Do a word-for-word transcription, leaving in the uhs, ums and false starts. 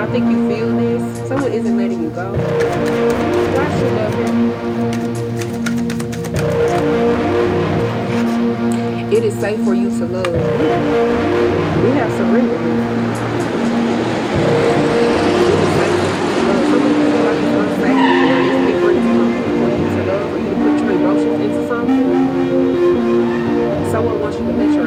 think you feel this. Someone isn't letting you go. Why should love him? It is safe for you to love. We have surrender here. It is safe for you to love. Some people feel like it's unsafe or it's different for, for you to love, for you to put your emotions into something. Someone wants you to let